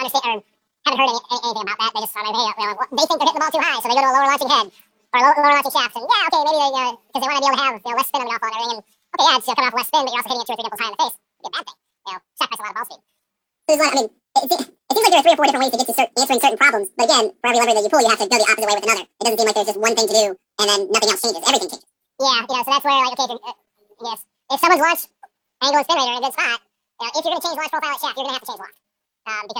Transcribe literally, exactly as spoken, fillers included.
understand or haven't heard any, anything about that. They just thought, like, hey, you know, they think they're hitting the ball too high, so they go to a lower launching head or lower, lower launching shaft. And yeah, okay, maybe they, you know, because they want to be able to have, you know, less spin on the golf ball and everything. And okay, yeah, it's, you know, coming off less spin, but you're also hitting it two or three dimples high in the face. It'd be a bad thing. You know, sacrifice a lot of ball speed. So there's a lot, I mean, it, it, it seems like there are three or four different ways to get to cert, answering certain problems. But again, for every lever that you pull, you have to go the opposite way with another. It doesn't seem like there's just one thing to do and then nothing else changes. Everything changes. Yeah, you know, so that's where, like, okay, if, uh, yes, if someone's launch angle and spin rate are in a good spot, you know, if you're going to change launch profile at shaft, you're going to have to change loft. Um, because